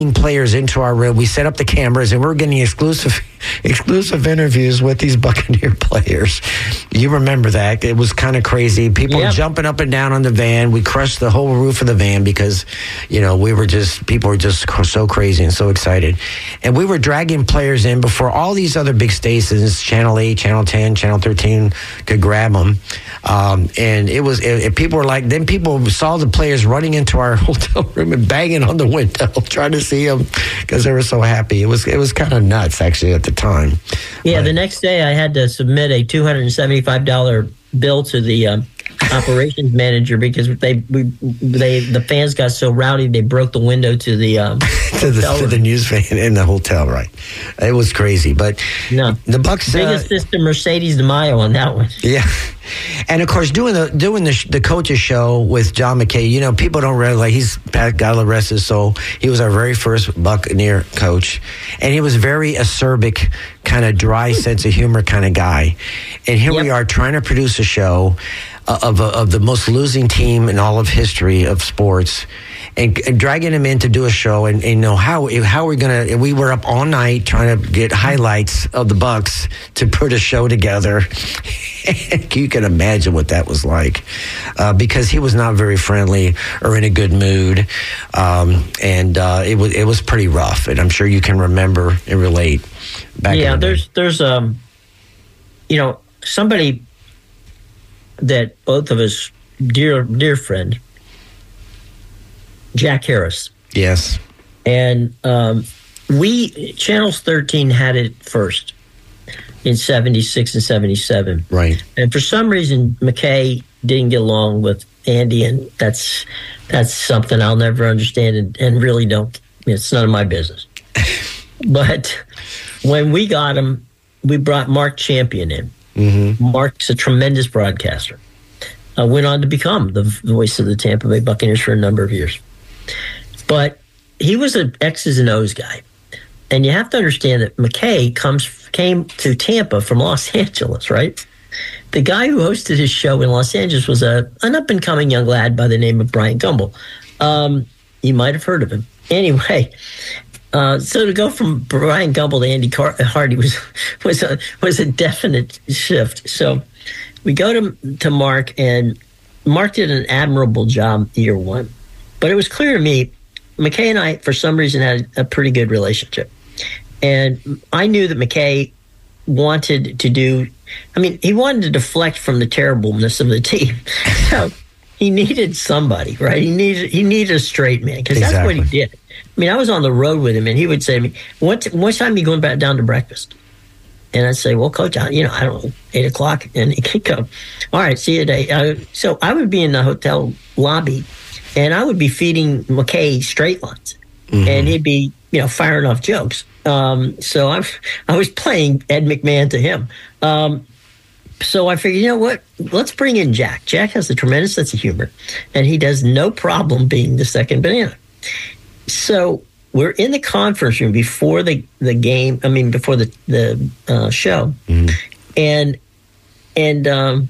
players into our room. We set up the cameras, and we were getting exclusive interviews with these Buccaneer players. You remember that? It was kind of crazy. People were jumping up and down on the van. We crushed the whole roof of the van because, people were just so crazy and so excited. And we were dragging players in before all these other big stations, Channel 8, Channel 10, Channel 13, could grab them. And people were like, then people saw the players running into our hotel room and banging on the window, trying to see them because they were so happy. It was kind of nuts, actually, at the time. Yeah, the next day I had to submit a $275 bill to the operations manager because the fans got so rowdy they broke the window to the to the news van in the hotel. Right, it was crazy. But no, the Bucs biggest is the Mercedes de Mayo on that one. Yeah. And of course, doing the coaches show with John McKay, people don't realize God rest his soul. He was our very first Buccaneer coach, and he was very acerbic, kind of dry sense of humor kind of guy. And here we are trying to produce a show of the most losing team in all of history of sports, and dragging him in to do a show, and how are we gonna? And we were up all night trying to get highlights of the Bucs to put a show together. You can imagine what that was like, because he was not very friendly or in a good mood, and it was pretty rough. And I'm sure you can remember and relate. There's somebody that both of us dear friend, Jack Harris. Yes. And Channels 13 had it first in 76 and 77. Right. And for some reason, McKay didn't get along with Andy, and that's something I'll never understand and really don't. It's none of my business. But when we got him, we brought Mark Champion in. Mm-hmm. Mark's a tremendous broadcaster. Went on to become the voice of the Tampa Bay Buccaneers for a number of years. But he was an X's and O's guy. And you have to understand that McKay came to Tampa from Los Angeles, right? The guy who hosted his show in Los Angeles was an up-and-coming young lad by the name of Brian Gumbel. You might have heard of him. Anyway, so to go from Brian Gumbel to Andy Hardy was a definite shift. So we go to Mark, and Mark did an admirable job year one. But it was clear to me, McKay and I, for some reason, had a pretty good relationship. And I knew that McKay wanted to he wanted to deflect from the terribleness of the team. So he needed somebody, right? He needed a straight man, because that's what he did. I was on the road with him, and he would say to me, what time are you going back down to breakfast? And I'd say, well, Coach, I don't know, 8 o'clock. And he'd go, all right, see you today. So I would be in the hotel lobby, and I would be feeding McKay straight lines. Mm-hmm. And he'd be, firing off jokes. So I was playing Ed McMahon to him. So I figured, what? Let's bring in Jack. Jack has a tremendous sense of humor, and he does no problem being the second banana. So we're in the conference room before the game. Before the show, mm-hmm. and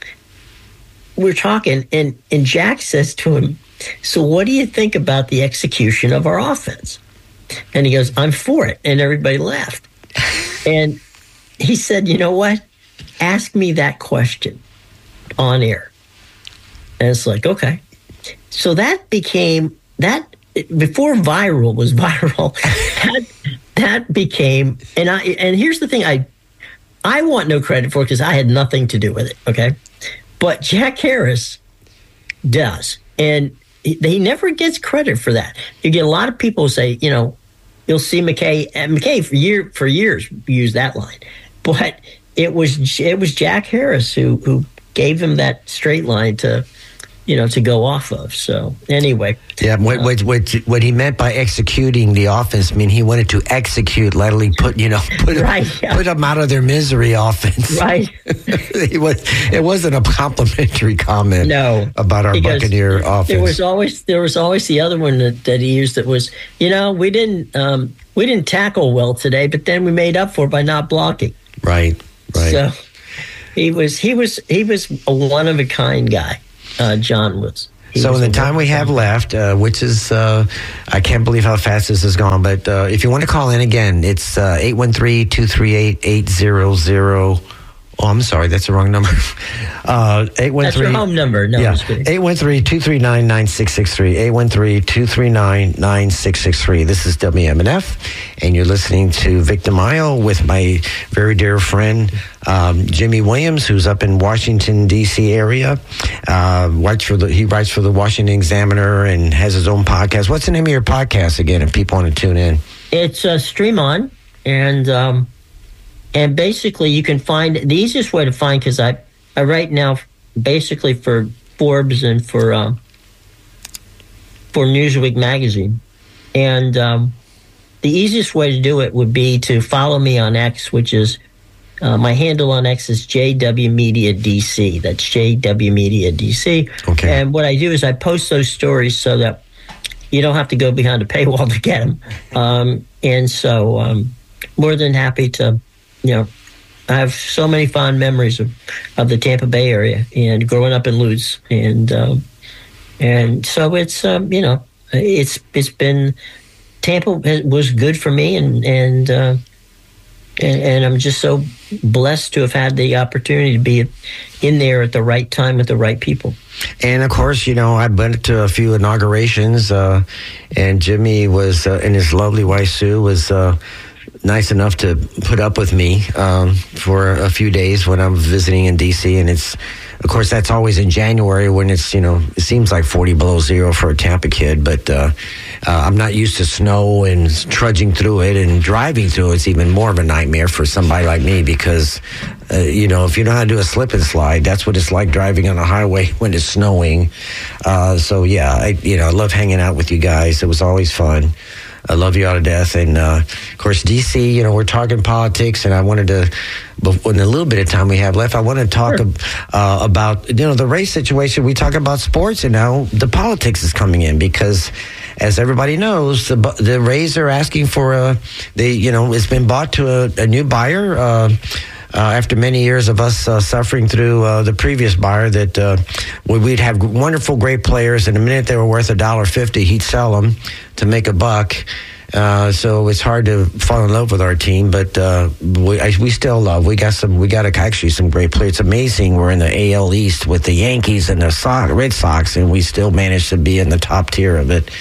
we're talking, and Jack says to him, "So what do you think about the execution of our offense?" And he goes, "I'm for it," and everybody laughed. And he said, "You know what? Ask me that question on air." And it's like, okay. So that became that. Before viral was viral, that became, and here's the thing, I want no credit for it because I had nothing to do with it, okay? But Jack Harris does, and he never gets credit for that. You get a lot of people who say, you'll see McKay for years use that line, but it was Jack Harris who gave him that straight line to go off of. So anyway. Yeah, what he meant by executing the offense, he wanted to execute, literally put them out of their misery offense. Right. It wasn't a complimentary comment about our Buccaneer offense. There was always the other one that he used that was, we didn't tackle well today, but then we made up for it by not blocking. Right. So he was a one of a kind guy. John was. So in the time we have left, which is, I can't believe how fast this has gone, but if you want to call in again, it's 813-238-800. Oh, I'm sorry, that's the wrong number. 813. That's your home number. No, yeah, I'm just kidding. 813-239-9663. 813-239-9663. This is WMNF, and you're listening to Vic DeMaio with my very dear friend Jimmy Williams, who's up in Washington D.C. area. He writes for the Washington Examiner and has his own podcast. What's the name of your podcast again? If people want to tune in, it's Stream On, and basically you can find the easiest way to find, because I write now basically for Forbes and for Newsweek magazine, and the easiest way to do it would be to follow me on X, which is my handle on X is JW Media DC. That's JW Media DC. Okay. And what I do is I post those stories so that you don't have to go behind a paywall to get them. And so more than happy to, I have so many fond memories of the Tampa Bay area and growing up in Lutz. And so it's, it's been, Tampa was good for me, and I'm just so blessed to have had the opportunity to be in there at the right time with the right people. And of course, I've been to a few inaugurations, and Jimmy was, and his lovely wife Sue was nice enough to put up with me for a few days when I'm visiting in D.C. And it's, of course, that's always in January when it's, it seems like 40 below zero for a Tampa kid. But I'm not used to snow and trudging through it, and driving through it's even more of a nightmare for somebody like me because, if you know how to do a slip and slide, that's what it's like driving on a highway when it's snowing. So, yeah, I love hanging out with you guys. It was always fun. I love you all to death. And, of course, D.C., we're talking politics, and I wanted to, in a little bit of time we have left, I want to talk about, the race situation. We talk about sports, and now the politics is coming in because, as everybody knows, the Rays are asking for it's been bought to a new buyer, after many years of us suffering through the previous buyer, that we'd have wonderful, great players, and the minute they were worth $1.50, he'd sell them to make a buck. So it's hard to fall in love with our team, but we still love. We got some great players. It's amazing. We're in the AL East with the Yankees and the Red Sox, and we still managed to be in the top tier of it.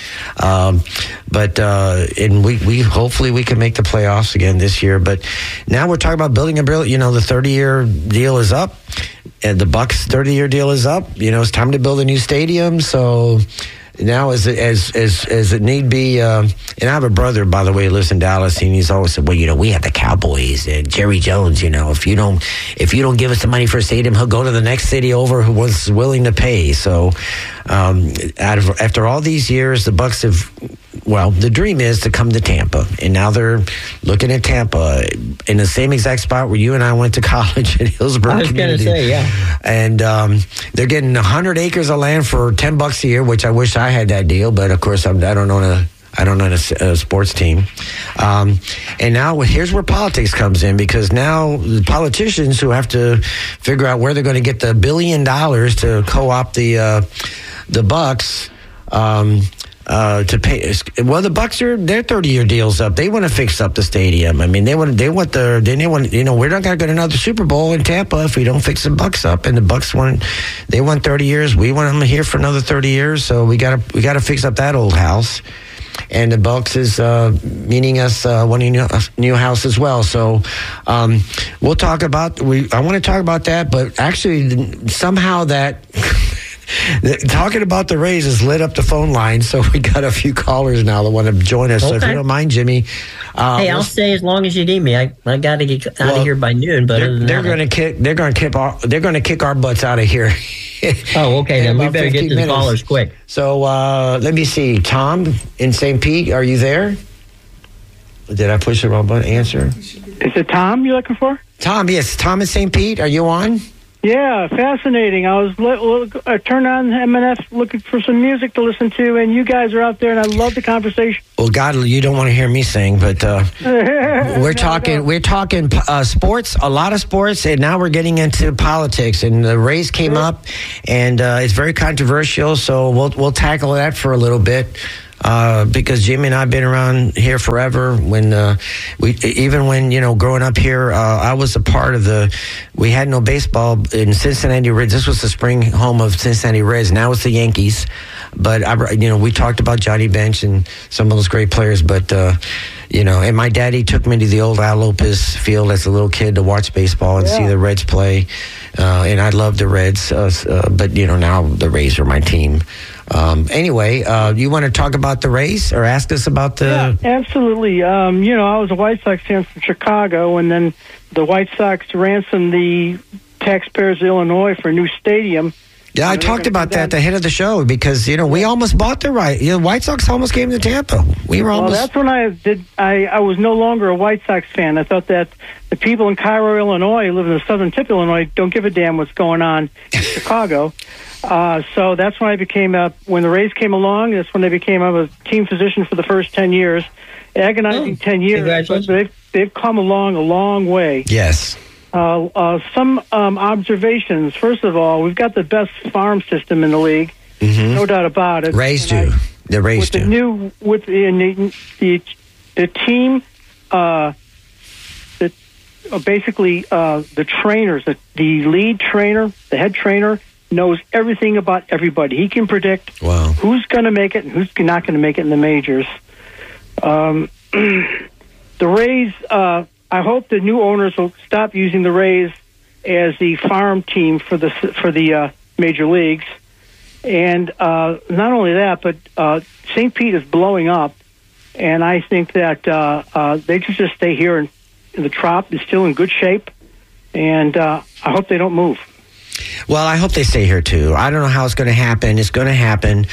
And we hopefully we can make the playoffs again this year. But now we're talking about building a bill. The 30-year deal is up, and the Bucks' 30-year deal is up. It's time to build a new stadium. So now, as it need be, and I have a brother, by the way, who lives in Dallas, and he's always said, well, we have the Cowboys and Jerry Jones. If you don't give us the money for a stadium, he'll go to the next city over who was willing to pay. So, after all these years, the Bucks have. Well, the dream is to come to Tampa, and now they're looking at Tampa in the same exact spot where you and I went to college at Hillsborough. I was going to say, yeah. And they're getting 100 acres of land for $10 a year, which I wish I had that deal, but of course I don't own a sports team. And now here's where politics comes in, because now the politicians who have to figure out where they're going to get the $1 billion to co-opt the Bucks. To pay. Well, the Bucks their 30-year deals up. They want to fix up the stadium. I mean, they want we're not going to get another Super Bowl in Tampa if we don't fix the Bucks up. And the Bucks want 30 years. We want them here for another 30 years. So we got to fix up that old house. And the Bucks is meaning us wanting a new house as well. So we'll talk about. I want to talk about that, but actually somehow that. Talking about the Rays has lit up the phone line, so we got a few callers now that want to join us. Okay. So if you don't mind, Jimmy, I'll stay as long as you need me. I got to get out of here by noon. But they're going to kick our butts out of here. Oh, okay. Then we better get to the callers quick. So let me see. Tom in St. Pete, are you there? Did I push the wrong button? Answer. Is it Tom you're looking for? Tom, yes. Tom in St. Pete, are you on? Yeah, fascinating. I turned on MNF looking for some music to listen to, and you guys are out there, and I love the conversation. Well, God, you don't want to hear me sing, but we're talking sports, a lot of sports, and now we're getting into politics. And the race came up, and it's very controversial. So we'll tackle that for a little bit. Because Jimmy and I have been around here forever. When growing up here, I was a part of we had no baseball in Cincinnati Reds. This was the spring home of Cincinnati Reds. Now it's the Yankees. But we talked about Johnny Bench and some of those great players. But and my daddy took me to the old Al Lopez field as a little kid to watch baseball and see the Reds play. And I loved the Reds. But now the Rays are my team. Anyway, you want to talk about the race or ask us about the... Yeah, absolutely. I was a White Sox fan from Chicago, and then the White Sox ransomed the taxpayers of Illinois for a new stadium. Yeah, I talked about that at the head of the show because, we almost bought the right. White Sox almost came to Tampa. We were almost... Well, that's when I was no longer a White Sox fan. I thought that the people in Cairo, Illinois, who live in the southern tip of Illinois, don't give a damn what's going on in Chicago. So that's when I became when the Rays came along. That's when they became a team physician for the first 10 years, agonizing 10 years. But they've come along a long way. Yes. Some observations. First of all, we've got the best farm system in the league, no doubt about it. Rays do. The Rays do. With the team, basically the trainers, the lead trainer, the head trainer, knows everything about everybody. He can predict who's going to make it and who's not going to make it in the majors. The Rays, I hope the new owners will stop using the Rays as the farm team for the major leagues. And not only that, but St. Pete is blowing up, and I think that they should just stay here in the Trop. Is still in good shape, and I hope they don't move. Well, I hope they stay here, too. I don't know how it's going to happen. It's going to happen.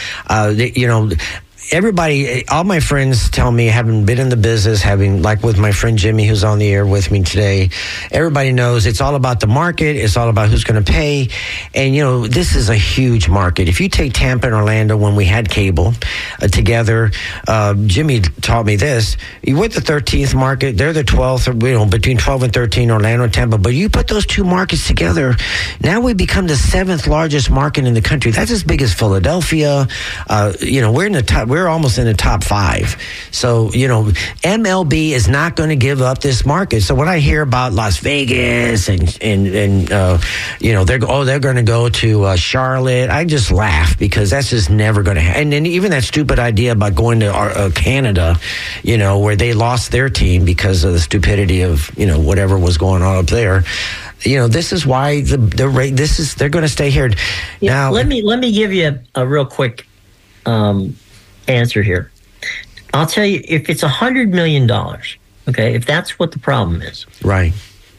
Everybody, all my friends tell me, having been in the business, like with my friend Jimmy, who's on the air with me today, everybody knows it's all about the market. It's all about who's going to pay. And, this is a huge market. If you take Tampa and Orlando when we had cable together, Jimmy taught me this. We're the 13th market. They're the 12th, between 12 and 13, Orlando and Tampa. But you put those two markets together, now we become the 7th largest market in the country. That's as big as Philadelphia. We're in the top. We're almost in the top 5. So, MLB is not going to give up this market. So when I hear about Las Vegas and they're going to go to Charlotte, I just laugh because that's just never going to happen. And then even that stupid idea about going to Canada, where they lost their team because of the stupidity of, whatever was going on up there. This is why they're going to stay here. Now, let me give you a real quick answer here. I'll tell you, if it's $100 million, okay, if that's what the problem is, right?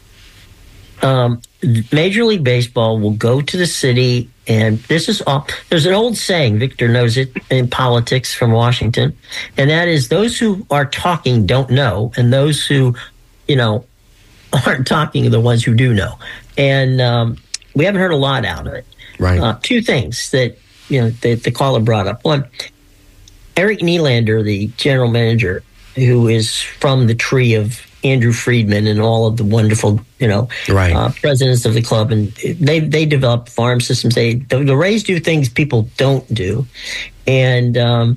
Major League Baseball will go to the city, and this is all. There's an old saying, Victor knows it in politics from Washington, and that is those who are talking don't know, and those who, aren't talking are the ones who do know. And we haven't heard a lot out of it. Right. Two things that the caller brought up. One, Eric Nylander, the general manager, who is from the tree of Andrew Friedman and all of the wonderful, presidents of the club, and they develop farm systems. The Rays do things people don't do, and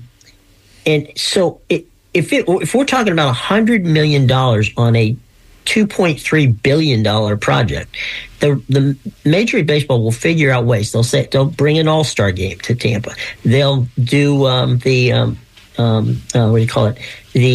so if we're talking about $100 million on a $2.3 billion project, the Major League Baseball will figure out ways. They'll bring an All-Star game to Tampa. They'll do what do you call it?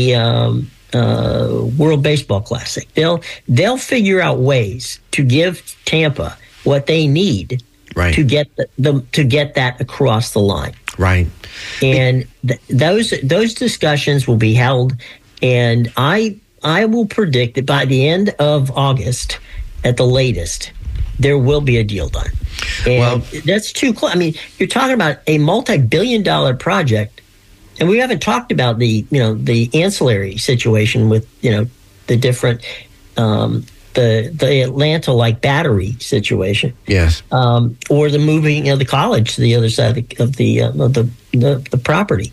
The World Baseball Classic. They'll figure out ways to give Tampa what they need to get to get that across the line. Right. And those discussions will be held, and I will predict that by the end of August, at the latest, there will be a deal done. And that's too close. I mean, you're talking about a multi-billion-dollar project, and we haven't talked about the ancillary situation with the different the Atlanta like Battery situation. Yes. Or the moving of the college to the other side of the property.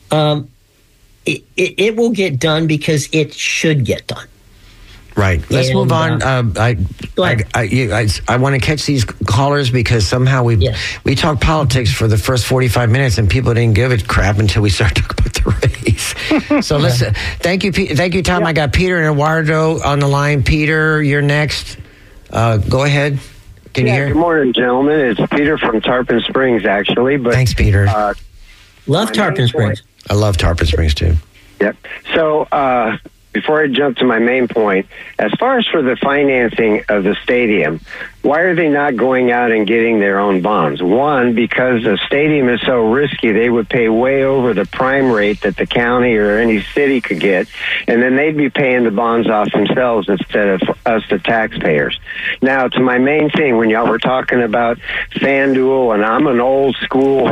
It will get done because it should get done. Right. Let's move on. Go ahead. I want to catch these callers because somehow we talk politics for the first 45 minutes and people didn't give a crap until we started talking about the race. So listen, thank you, Tom. I got Peter and Eduardo on the line. Peter, you're next. Go ahead. Can you hear? Good morning, gentlemen. It's Peter from Tarpon Springs, actually. But thanks, Peter. Love Tarpon Springs. I love Tarpon Springs too. Yep. So before I jump to my main point, as far as for the financing of the stadium, why are they not going out and getting their own bonds? One, because the stadium is so risky, they would pay way over the prime rate that the county or any city could get, and then they'd be paying the bonds off themselves instead of us, the taxpayers. Now, to my main thing, when y'all were talking about FanDuel, and I'm an old school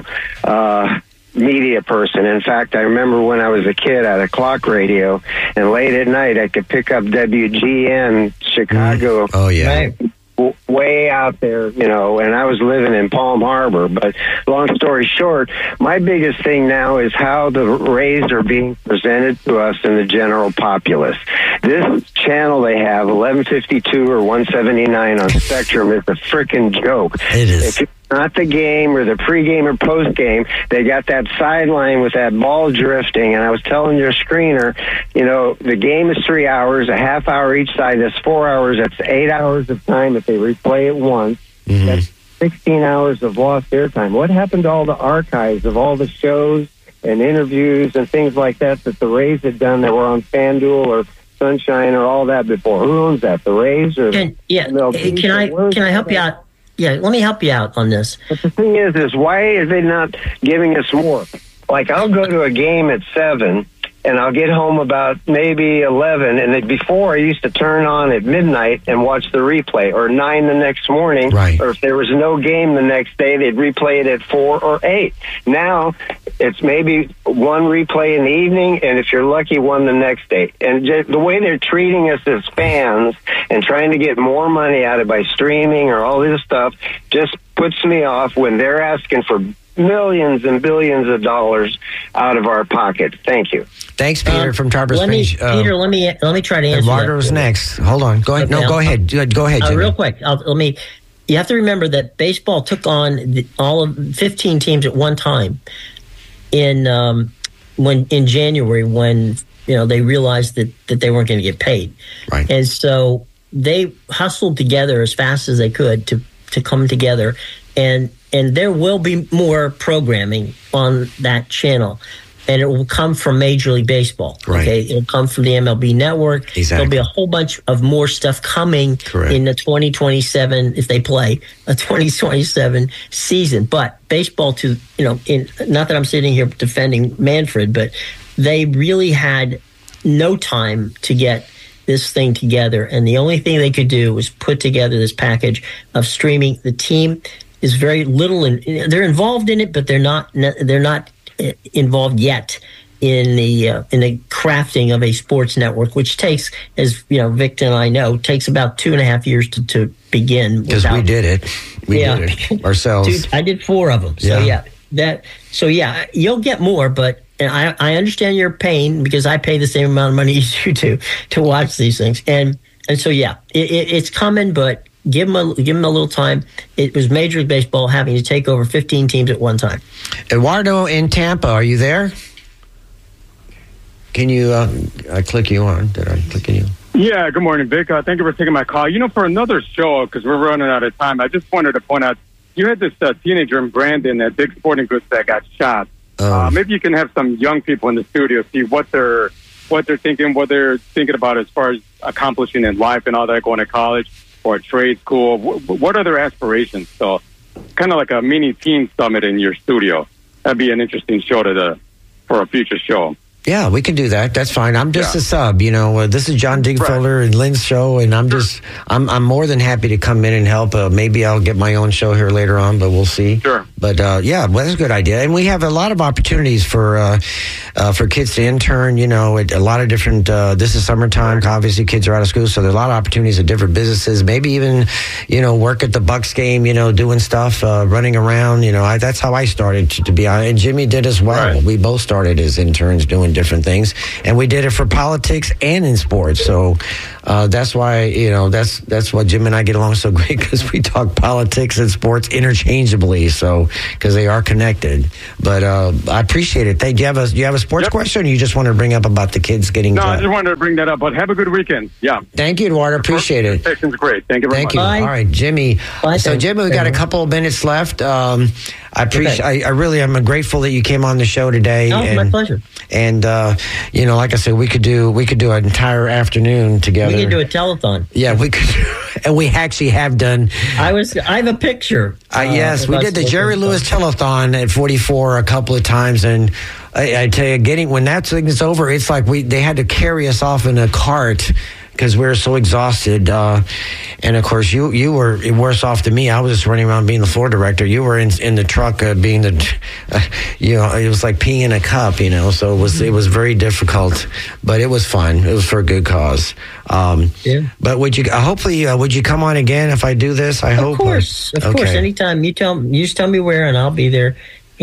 media person. In fact, I remember when I was a kid, I had a clock radio, and late at night I could pick up WGN Chicago. Oh, yeah. Right? Way out there, and I was living in Palm Harbor. But long story short, my biggest thing now is how the Rays are being presented to us in the general populace. This channel they have, 1152 or 179 on Spectrum, is a freaking joke. It is. If it's not the game or the pregame or postgame, they got that sideline with that ball drifting. And I was telling your screener, the game is 3 hours, a half hour each side. That's 4 hours. That's 8 hours of time if they replay it once. Mm-hmm. That's 16 hours of lost airtime. What happened to all the archives of all the shows and interviews and things like that the Rays had done that were on FanDuel or Sunshine or all that before? Who owns that? The Rays or MLB? Can I help you out? Yeah, let me help you out on this. But the thing is why are they not giving us more? Like, I'll go to a game at 7, and I'll get home about maybe 11, and before I used to turn on at midnight and watch the replay, or 9 the next morning, right. Or if there was no game the next day, they'd replay it at 4 or 8. Now, it's maybe one replay in the evening, and if you're lucky, one the next day. And just the way they're treating us as fans and trying to get more money out of it by streaming or all this stuff just puts me off when they're asking for millions and billions of dollars out of our pocket. Thank you. Thanks, Peter from Tarpon Springs. Peter, let me try to answer. Eduardo's next. Hold on. Go ahead. No, go ahead. Go ahead, Jimmy. Real quick. You have to remember that baseball took on all of 15 teams at one time in January when they realized that they weren't going to get paid. Right. And so they hustled together as fast as they could to come together, and there will be more programming on that channel, and it will come from Major League Baseball. Right. Okay, it'll come from the MLB Network. Exactly. There'll be a whole bunch of more stuff coming in the 2027 if they play a 2027 season. But baseball, not that I'm sitting here defending Manfred, but they really had no time to get this thing together, and the only thing they could do was put together this package of streaming. The team is very little, they're involved in it, but they're not involved yet in the crafting of a sports network, which takes, as Vic and I know, takes about 2.5 years to begin. Because we did it, did it ourselves. Dude, I did 4 of them. So you'll get more, but. And I understand your pain because I pay the same amount of money as you do to watch these things, and so it's coming, but give them a little time. It was Major League Baseball having to take over 15 teams at one time. Eduardo in Tampa, are you there? Can you? I click you on. Did I click you? Yeah. Good morning, Vic. Thank you for taking my call. For another show, because we're running out of time, I just wanted to point out you had this teenager in Brandon at Dick's Sporting Goods that got shot. Maybe you can have some young people in the studio see what they're thinking, what they're thinking about as far as accomplishing in life and all that, going to college or a trade school. What are their aspirations? So kind of like a mini teen summit in your studio. That'd be an interesting show for a future show. Yeah, we can do that. That's fine. I'm just a sub, this is John Dingfelder and Lynn's show, and I'm more than happy to come in and help. Maybe I'll get my own show here later on, but we'll see. Sure. But that's a good idea. And we have a lot of opportunities for kids to intern, at a lot of different, this is summertime, obviously kids are out of school, so there are a lot of opportunities at different businesses, maybe even, work at the Bucks game, doing stuff, running around, that's how I started to be honest. And Jimmy did as well. Right. We both started as interns doing different things, and we did it for politics and in sports. So that's why that's why Jim and I get along so great, because we talk politics and sports interchangeably. So because they are connected. But I appreciate it. Do you have a sports question, or you just want to bring up about the kids getting? No, I just wanted to bring that up. But have a good weekend. Yeah. Thank you, Eduardo. Appreciate it. The session's great. Thank you very much. Thank you. All right, Jimmy. Bye. So Jimmy, we got a couple of minutes left. I appreciate. Okay. I really am grateful that you came on the show today. No, my pleasure. And like I said, we could do an entire afternoon together. We could do a telethon. Yeah, we could, and we actually have done. I have a picture. Yes, we did the Jerry Lewis telethon at 44 a couple of times, and I tell you, when that thing is over, it's like they had to carry us off in a cart, because we were so exhausted. And of course, you were worse off than me. I was just running around being the floor director. You were in the truck being it was like peeing in a cup, so it was very difficult, but it was fun. It was for a good cause. But would you come on again if I do this? I hope. Of course. Anytime you just tell me where, and I'll be there.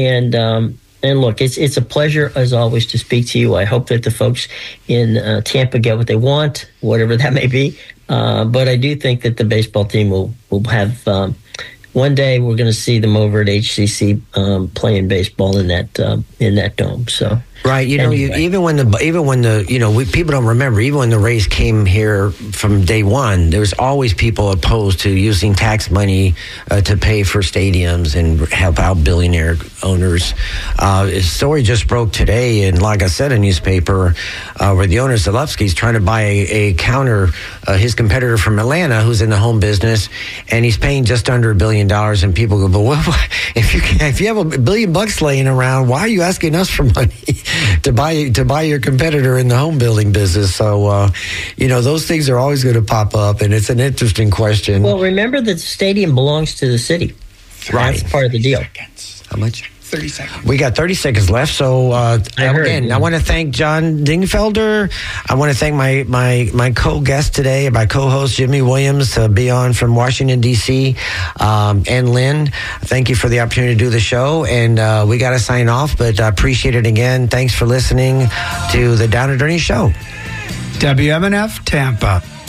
And look, it's a pleasure, as always, to speak to you. I hope that the folks in Tampa get what they want, whatever that may be. But I do think that the baseball team will have one day we're going to see them over at HCC playing baseball in that dome. So. Right, anyway. Even when the people don't remember, even when the Rays came here from day one, there was always people opposed to using tax money to pay for stadiums and help out billionaire owners. A story just broke today, and like I said, a newspaper where the owner Zalewski is trying to buy a counter, his competitor from Atlanta, who's in the home business, and he's paying just under $1 billion. And people go, "But what, if you have $1 billion laying around, why are you asking us for money?" to buy your competitor in the home building business. So, those things are always going to pop up, and it's an interesting question. Well, remember that the stadium belongs to the city. Right. That's part of the deal. How much? 30 seconds. We got 30 seconds left. So, I want to thank John Dingfelder. I want to thank my co-guest today, my co-host, Jimmy Williams, to be on from Washington, D.C., and Lynn. Thank you for the opportunity to do the show. And we got to sign off, but I appreciate it again. Thanks for listening to the Down and Dirty Show. WMNF Tampa.